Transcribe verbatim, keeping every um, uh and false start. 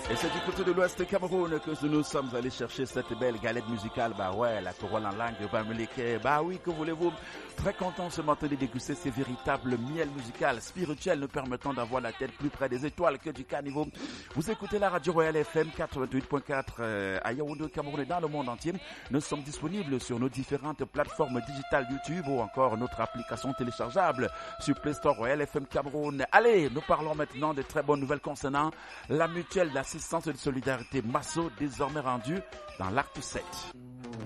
Et c'est du côté de l'Ouest Cameroun que nous sommes allés chercher cette belle galette musicale. Bah ouais, la couronne en langue de Bamileke. Bah oui, que voulez-vous? Très content ce matin de déguster ces véritables miels musicales, spirituels, nous permettant d'avoir la tête plus près des étoiles que du caniveau. Vous écoutez la radio Royal F M quatre-vingt-huit point quatre euh, à Yaoundé, Cameroun et dans le monde entier. Nous sommes disponibles sur nos différentes plateformes digitales YouTube ou encore notre application téléchargeable sur Play Store Royal F M Cameroun. Allez, nous parlons maintenant de très bonnes nouvelles concernant la mutuelle d'assistance et de solidarité Masso, désormais rendue dans l'acte sept.